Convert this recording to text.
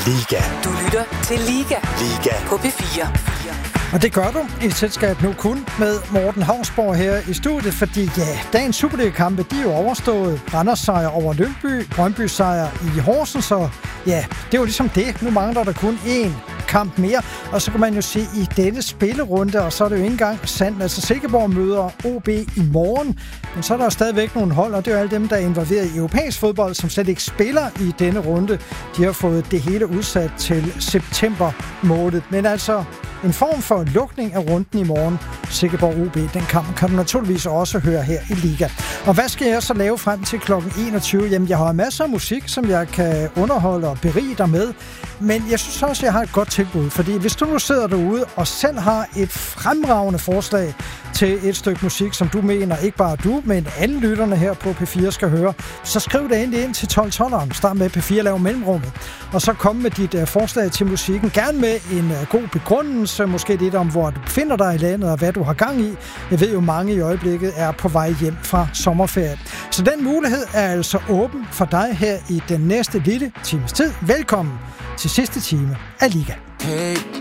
Liga. Du lytter til Liga. Liga På P4. Og det gør du i selskab nu kun med Morten Hausborg her i studiet, fordi dagens Superliga-kampe, de er jo overstået. Randers sejr over Lyngby, Brøndby sejr i Horsens, og det er jo ligesom det. Nu mangler der kun én kamp mere, og så kan man jo se i denne spillerunde, og så er det jo ikke engang sandt. Altså Silkeborg møder OB i morgen, men så er der jo stadigvæk nogle hold, og det er jo alle dem, der er involveret i europæisk fodbold, som slet ikke spiller i denne runde. De har fået det hele udsat til september måned. Men altså en form for lukning af runden i morgen. Silkeborg OB, den kamp kan du naturligvis også høre her i Liga. Og hvad skal jeg så lave frem til kl. 21? Jamen, jeg har masser af musik, som jeg kan underholde og berige dig med. Men jeg synes også, at jeg har et godt tilbud. Fordi hvis du nu sidder derude og selv har et fremragende forslag til et stykke musik, som du mener, ikke bare du, men alle lytterne her på P4 skal høre, så skriv det endelig ind til 1212'eren. Start med P4, lav mellemrummet. Og så kom med dit forslag til musikken. Gerne med en god begrundelse, måske lidt om, hvor du befinder dig i landet, og hvad du har gang i. Jeg ved jo, mange i øjeblikket er på vej hjem fra sommerferie. Så den mulighed er altså åben for dig her i den næste lille times tid. Velkommen til sidste time af Liga. Hey.